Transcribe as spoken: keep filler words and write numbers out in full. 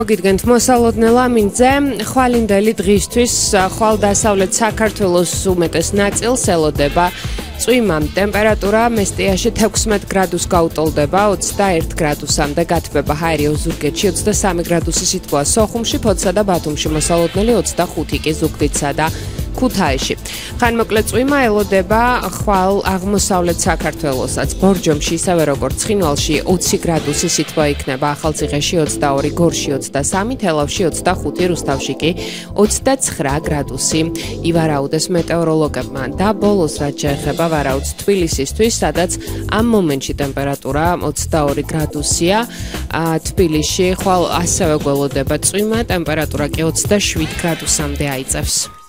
გიდგენთ მოსალოდნელა მინძე ხვალინდელი დღისთვის ხვალ დასავლეთ საქართველოს უმეტეს ნაწილს ელოდება წვიმა. ტემპერატურა მესტიაში თექვსმეტ გრადუს გაუტოლდება, ოცდაერთ გრადუსამდე გათბება ჰაერი ოზურგეთში, ოცდასამი გრადუსი სითბოა სოხუმში, ფოთსა და ბათუმში, მოსალოდნელი ოცდახუთი კი ზუგდიდსა და ქუთაისში. ხანმოკლე წვიმა ელოდება ხვალ აღმოსავლეთ საქართველოსაც. ბორჯომში, ისევე როგორც ცხინვალში, ოცი გრადუსი სითბო იქნება, ახალციხეში ოცდაორი, გორში ოცდასამი, თელავში ოცდახუთი, რუსთავში კი ოცდაცხრა გრადუსი. ივარაუდეს მეტეოროლოგებმა და ბოლოს რაც შეეხება ვარაუდს თბილისისთვის, სადაც ამ მომენტში ტემპერატურა ოცდაორი გრადუსია. თბილისში ხვალ ასევე გველოდება წვიმა, ტემპერატურა კი ოცდაშვიდ გრადუსამდე აიწევს.